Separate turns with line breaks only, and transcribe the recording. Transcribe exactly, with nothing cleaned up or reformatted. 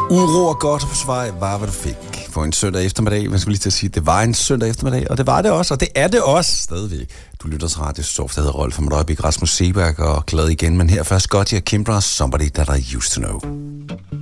Uro og godt på vej var, hvad du fik på en søndag eftermiddag. Man skulle lige til at sige, det var en søndag eftermiddag, og det var det også, og det er det også stadigvæk. Du lytter til Radio Soft, der hedder Rolf for mig, Rasmus Seberg og glad igen, men her først godt, jeg Kimbra, Somebody That I Used To Know.